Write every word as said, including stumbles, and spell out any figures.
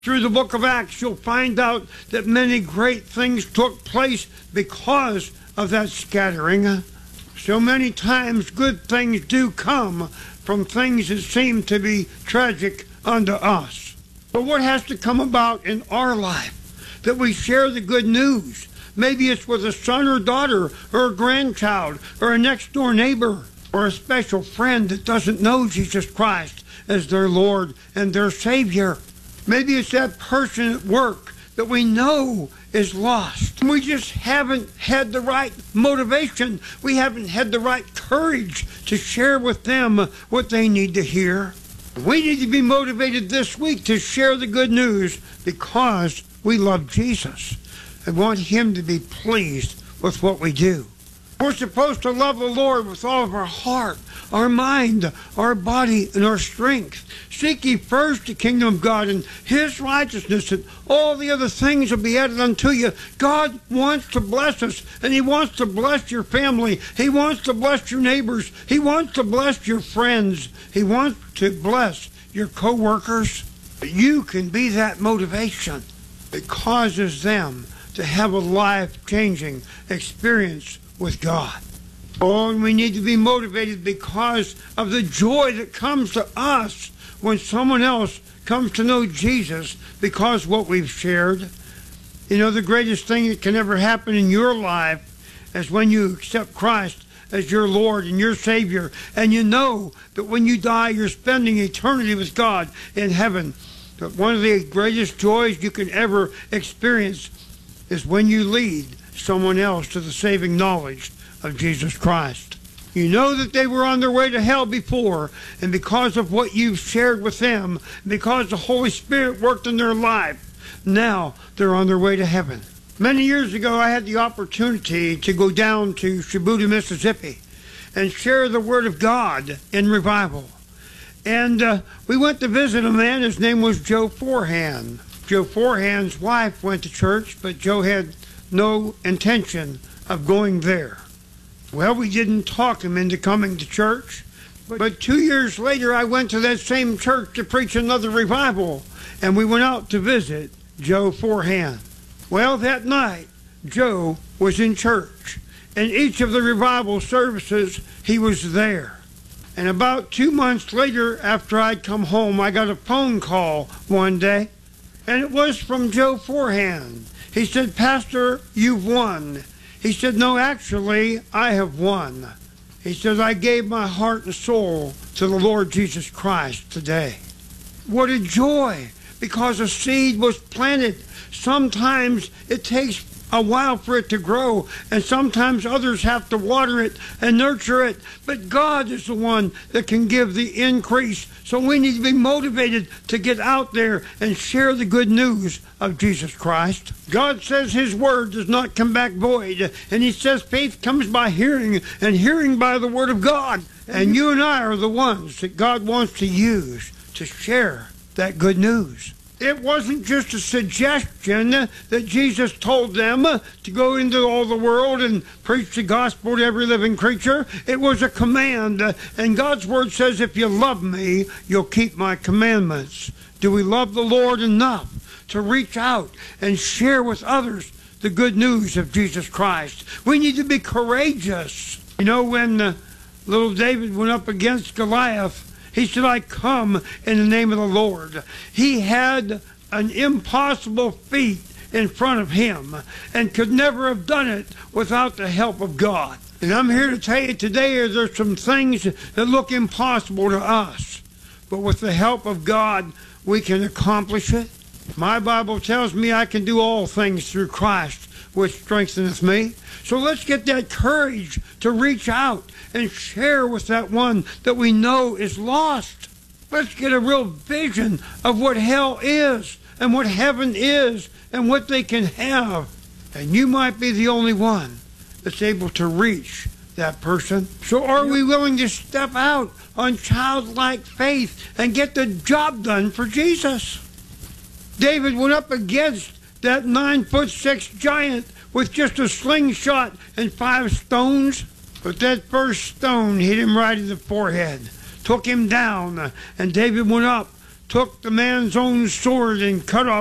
Through the book of Acts, you'll find out that many great things took place because of that scattering. So many times good things do come from things that seem to be tragic unto us. But what has to come about in our life? That we share the good news. Maybe it's with a son or daughter or a grandchild or a next door neighbor or a special friend that doesn't know Jesus Christ as their Lord and their Savior. Maybe it's that person at work that we know is lost. We just haven't had the right motivation. We haven't had the right courage to share with them what they need to hear. We need to be motivated this week to share the good news because we love Jesus and want Him to be pleased with what we do. We're supposed to love the Lord with all of our heart, our mind, our body, and our strength. Seek ye first the kingdom of God and His righteousness, and all the other things will be added unto you. God wants to bless us, and He wants to bless your family. He wants to bless your neighbors. He wants to bless your friends. He wants to bless your co-workers. You can be that motivation that causes them to have a life-changing experience with God. Oh, and we need to be motivated because of the joy that comes to us when someone else comes to know Jesus because of what we've shared. You know, the greatest thing that can ever happen in your life is when you accept Christ as your Lord and your Savior, and you know that when you die, you're spending eternity with God in heaven. But one of the greatest joys you can ever experience is when you lead someone else to the saving knowledge of Jesus Christ. You know that they were on their way to hell before, and because of what you've shared with them, because the Holy Spirit worked in their life, now they're on their way to heaven. Many years ago, I had the opportunity to go down to Shibuya, Mississippi, and share the Word of God in revival. And uh, we went to visit a man. His name was Joe Forehand. Joe Forehand's wife went to church, but Joe had no intention of going there. Well, we didn't talk him into coming to church, but two years later I went to that same church to preach another revival, and we went out to visit Joe Forehand. Well, that night, Joe was in church. In each of the revival services, he was there. And about two months later, after I'd come home, I got a phone call one day, and it was from Joe Forehand. He said, "Pastor, you've won." He said, "No, actually, I have won." He says, "I gave my heart and soul to the Lord Jesus Christ today." What a joy, because a seed was planted. Sometimes it takes a while for it to grow, and sometimes others have to water it and nurture it, but God is the one that can give the increase. So we need to be motivated to get out there and share the good news of Jesus Christ. God says His word does not come back void, and He says faith comes by hearing, and hearing by the word of God. And you and I are the ones that God wants to use to share that good news. It wasn't just a suggestion that Jesus told them to go into all the world and preach the gospel to every living creature. It was a command, and God's word says, if you love me, you'll keep my commandments. Do we love the Lord enough to reach out and share with others the good news of Jesus Christ? We need to be courageous. You know, when uh, little David went up against Goliath, he said, "I come in the name of the Lord." He had an impossible feat in front of him and could never have done it without the help of God. And I'm here to tell you today there's some things that look impossible to us, but with the help of God, we can accomplish it. My Bible tells me I can do all things through Christ, which strengtheneth me. So let's get that courage to reach out and share with that one that we know is lost. Let's get a real vision of what hell is and what heaven is and what they can have. And you might be the only one that's able to reach that person. So are we willing to step out on childlike faith and get the job done for Jesus? David went up against that nine foot six giant with just a slingshot and five stones. But that first stone hit him right in the forehead, took him down, and David went up took the man's own sword and cut off